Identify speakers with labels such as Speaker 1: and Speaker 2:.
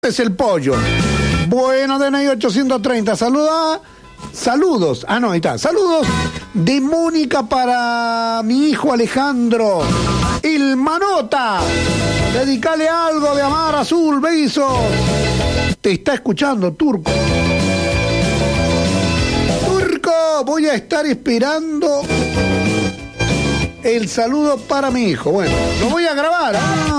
Speaker 1: Es el pollo. Bueno, DNI 830. Saludos. Ah, no, ahí está. Saludos de Mónica para mi hijo Alejandro. El Manota. Dedicale algo de Amar Azul. Besos. Te está escuchando, Turco. Turco, voy a estar esperando el saludo para mi hijo. Bueno, lo voy a grabar.